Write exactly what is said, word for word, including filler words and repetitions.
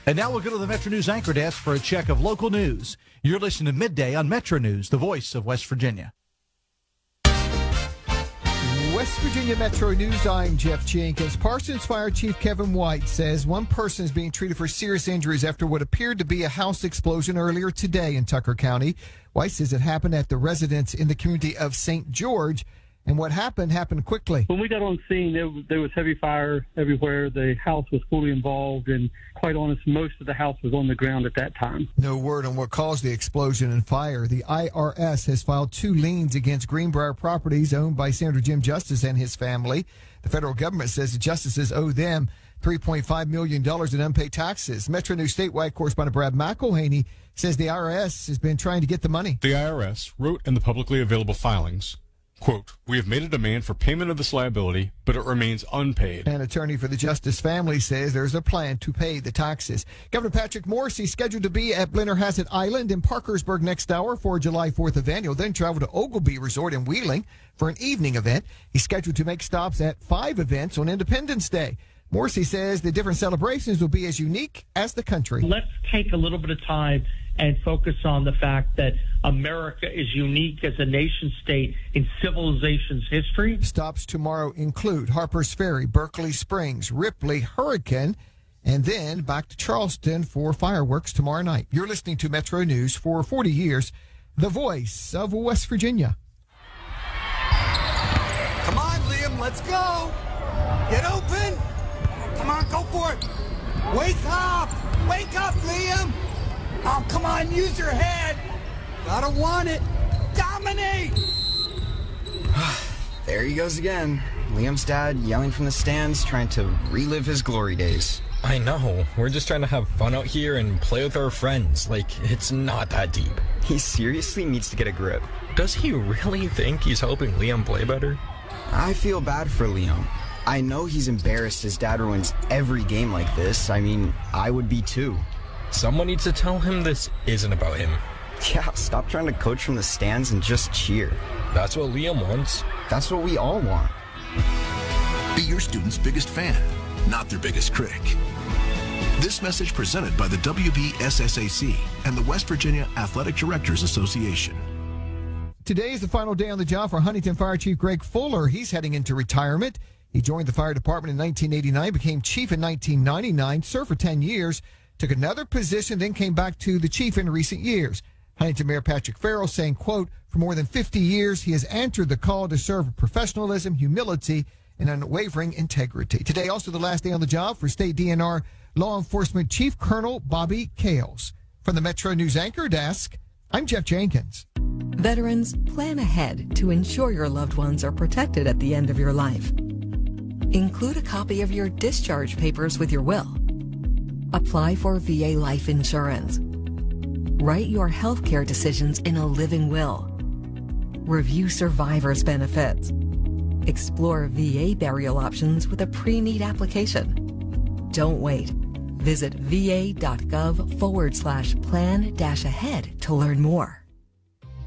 And now we'll go to the Metro News anchor desk for a check of local news. You're listening to Midday on Metro News, the voice of West Virginia. West Virginia Metro News, I'm Jeff Jenkins. Parsons Fire Chief Kevin White says one person is being treated for serious injuries after what appeared to be a house explosion earlier today in Tucker County. White says it happened at the residence in the community of Saint George, and what happened happened quickly. When we got on scene, there was, there was heavy fire everywhere. The house was fully involved, and quite honest, most of the house was on the ground at that time. No word on what caused the explosion and fire. The I R S has filed two liens against Greenbrier Properties owned by Senator Jim Justice and his family. The federal government says the Justices owe them three point five million dollars in unpaid taxes. Metro News statewide correspondent Brad McElhaney says the I R S has been trying to get the money. The I R S wrote in the publicly available filings, quote, "We have made a demand for payment of this liability, but it remains unpaid." An attorney for the Justice family says there's a plan to pay the taxes. Governor Patrick Morrisey scheduled to be at Blennerhassett Island in Parkersburg next hour for a July fourth event. He'll then travel to Oglebay Resort in Wheeling for an evening event. He's scheduled to make stops at five events on Independence Day. Morrisey says the different celebrations will be as unique as the country. Let's take a little bit of time and focus on the fact that America is unique as a nation state in civilization's history. Stops tomorrow include Harper's Ferry, Berkeley Springs, Ripley, Hurricane, and then back to Charleston for fireworks tomorrow night. You're listening to Metro News for forty years, the voice of West Virginia. Come on, Liam, let's go. Get open. Come on, go for it. Wake up. Wake up, Liam. Oh, come on, use your head. Gotta want it. Dominate. There he goes again. Liam's dad yelling from the stands, trying to relive his glory days. I know. We're just trying to have fun out here and play with our friends. Like, it's not that deep. He seriously needs to get a grip. Does he really think he's helping Liam play better? I feel bad for Liam. I know he's embarrassed his dad ruins every game like this. I mean, I would be too. Someone needs to tell him this isn't about him. Yeah, stop trying to coach from the stands and just cheer. That's what Liam wants. That's what we all want. Be your student's biggest fan, not their biggest critic. This message presented by the W V S S A C and the West Virginia Athletic Directors Association. Today is the final day on the job for Huntington Fire Chief Greg Fuller. He's heading into retirement. He joined the fire department in nineteen eighty-nine, became chief in nineteen ninety-nine, served for ten years, took another position, then came back to the chief in recent years. Huntington Mayor Patrick Farrell saying, quote, "For more than fifty years, he has answered the call to serve with professionalism, humility, and unwavering integrity." Today, also the last day on the job for State D N R Law Enforcement Chief Colonel Bobby Kales. From the Metro News Anchor Desk, I'm Jeff Jenkins. Veterans, plan ahead to ensure your loved ones are protected at the end of your life. Include a copy of your discharge papers with your will. Apply for V A life insurance. Write your health care decisions in a living will. Review survivor's benefits. Explore V A burial options with a pre-need application. Don't wait. Visit va.gov forward slash plan dash ahead to learn more.